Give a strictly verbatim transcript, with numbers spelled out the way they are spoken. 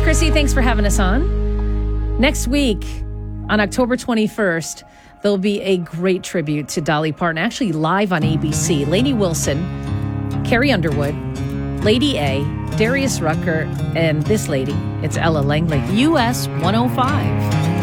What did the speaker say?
Chrissy. Thanks for having us on. Next week, on October twenty-first, there'll be a great tribute to Dolly Parton, actually live on A B C. Lainey Wilson, Carrie Underwood, Lady A, Darius Rucker, and this lady, it's Ella Langley. U S one oh five.